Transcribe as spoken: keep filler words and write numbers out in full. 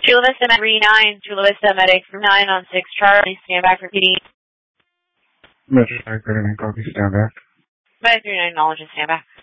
Chula Vista Med three nine, Chula Vista Medic from nine on six Charlie, stand by for P D. Metro Side, good evening, copy, stand back. Medic three nine, knowledge and stand by.